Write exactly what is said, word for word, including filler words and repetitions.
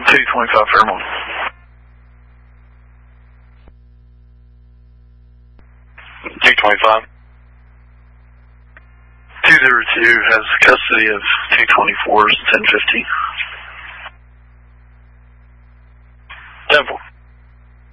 two twenty-five Fairmont. two twenty-five. two zero two has custody of two twenty-four's ten fifty. Temple.